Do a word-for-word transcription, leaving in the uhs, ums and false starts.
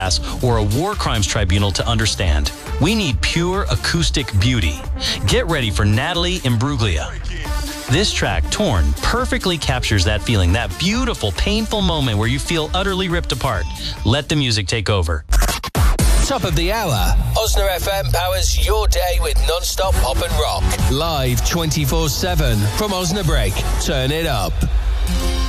or a war crimes tribunal to understand. We need pure acoustic beauty. Get ready for Natalie Imbruglia. This track, Torn, perfectly captures that feeling, that beautiful, painful moment where you feel utterly ripped apart. Let the music take over. Top of the hour. Osna F M powers your day with non-stop pop and rock. Live twenty-four seven from Osnabrück. Turn it up.